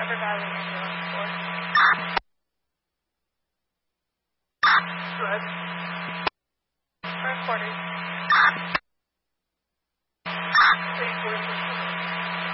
River Valley Ambulance Force. Go ahead. First quarters.